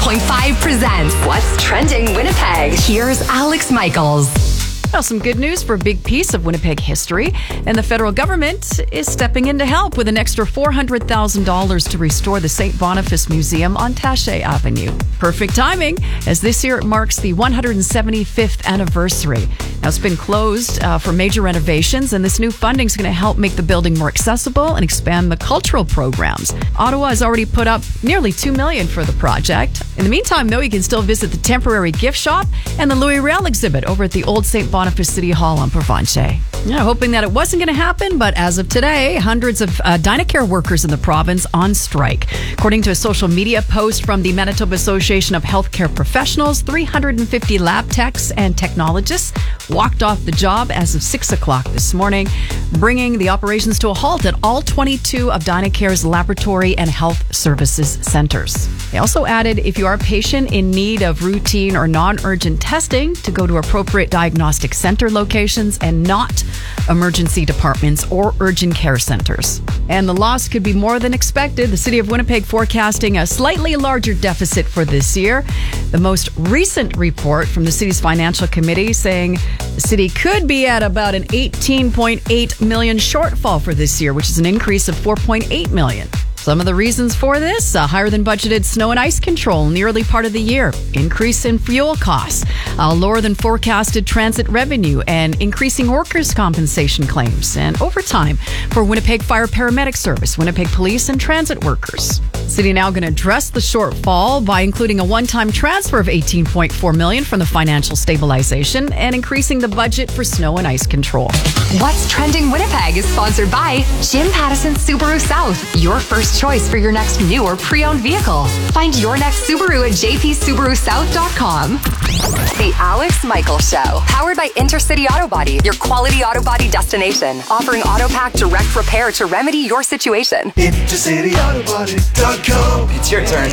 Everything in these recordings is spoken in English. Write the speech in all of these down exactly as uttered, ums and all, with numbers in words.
point five presents What's Trending Winnipeg. Here's Alex Michaels. Well, some good news for a big piece of Winnipeg history, and the federal government is stepping in to help with an extra four hundred thousand dollars to restore the Saint Boniface Museum on Taché Avenue. Perfect timing, as this year it marks the one hundred seventy-fifth anniversary. Now, it's been closed uh, for major renovations, and this new funding is going to help make the building more accessible and expand the cultural programs. Ottawa has already put up nearly two million dollars for the project. In the meantime, though, you can still visit the temporary gift shop and the Louis Riel exhibit over at the old Saint Boniface City Hall on Provencher. Yeah, hoping that it wasn't going to happen, but as of today, hundreds of uh, Dynacare workers in the province on strike. According to a social media post from the Manitoba Association of Healthcare Professionals, three hundred fifty lab techs and technologists walked off the job as of six o'clock this morning, bringing the operations to a halt at all twenty-two of Dynacare's laboratory and health services centers. They also added, if you are a patient in need of routine or non-urgent testing, to go to appropriate diagnostic center locations and not emergency departments or urgent care centers. And the loss could be more than expected. The City of Winnipeg forecasting a slightly larger deficit for this year. The most recent report from the city's financial committee saying the city could be at about an eighteen point eight million shortfall for this year, which is an increase of four point eight million. Some of the reasons for this, uh, higher than budgeted snow and ice control in the early part of the year, increase in fuel costs, uh, lower than forecasted transit revenue, and increasing workers' compensation claims, and overtime for Winnipeg Fire Paramedic Service, Winnipeg Police, and transit workers. The city now going to address the shortfall by including a one-time transfer of eighteen point four million dollars from the financial stabilization and increasing the budget for snow and ice control. What's Trending Winnipeg is sponsored by Jim Pattison Subaru South, your first choice for your next new or pre-owned vehicle. Find your next Subaru at j p subaru south dot com. The Alex Michaels Show, powered by Intercity Auto Body, your quality auto body destination, offering AutoPack direct repair to remedy your situation. intercity auto body dot com. It's your turn.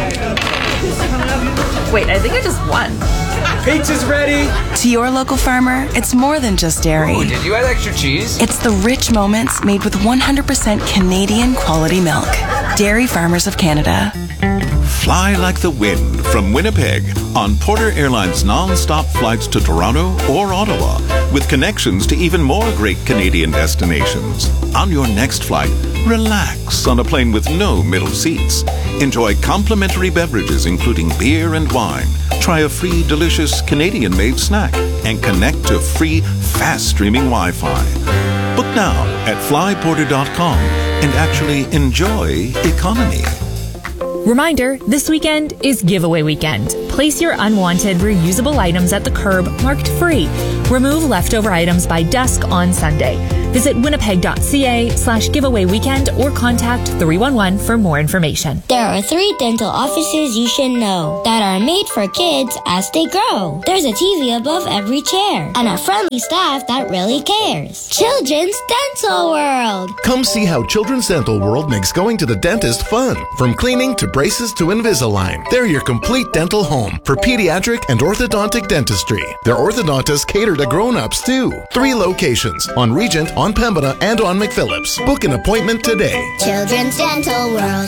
Wait, I think I just won. Pizza's ready. To your local farmer, it's more than just dairy. Oh, did you add extra cheese? It's the rich moments made with one hundred percent Canadian quality milk. Dairy Farmers of Canada. Fly like the wind from Winnipeg on Porter Airlines non-stop flights to Toronto or Ottawa with connections to even more great Canadian destinations. On your next flight, relax on a plane with no middle seats. Enjoy complimentary beverages including beer and wine. Try a free, delicious Canadian-made snack and connect to free, fast-streaming Wi-Fi. Book now at fly porter dot com and actually enjoy economy. Reminder, this weekend is giveaway weekend. Place your unwanted, reusable items at the curb marked free. Remove leftover items by dusk on Sunday. Visit winnipeg dot c a slash giveaway weekend or contact three one one for more information. There are three dental offices you should know that are made for kids as they grow. There's a T V above every chair and a friendly staff that really cares. Children's Dental World. Come see how Children's Dental World makes going to the dentist fun. From cleaning to braces to Invisalign. They're your complete dental home for pediatric and orthodontic dentistry. Their orthodontists cater to grown-ups too. Three locations on Regent, on Pembina, and on McPhillips. Book an appointment today. Children's Dental World.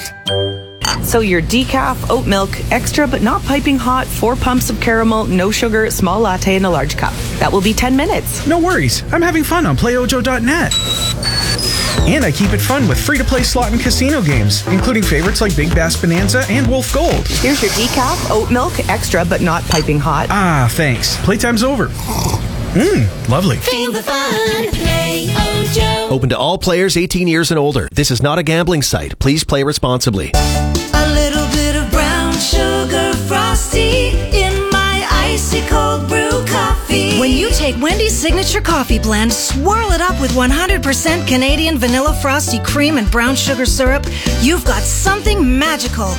So your decaf, oat milk, extra but not piping hot, four pumps of caramel, no sugar, small latte in a large cup. That will be ten minutes. No worries. I'm having fun on play ojo dot net. And I keep it fun with free-to-play slot and casino games, including favorites like Big Bass Bonanza and Wolf Gold. Here's your decaf, oat milk, extra but not piping hot. Ah, thanks. Playtime's over. Mmm, lovely. Feel the fun. Play Ojo. Open to all players eighteen years and older. This is not a gambling site. Please play responsibly. A little bit of brown sugar frosty in my icy cold brew coffee. When you take Wendy's signature coffee blend, swirl it up with one hundred percent Canadian vanilla frosty cream and brown sugar syrup, you've got something magical.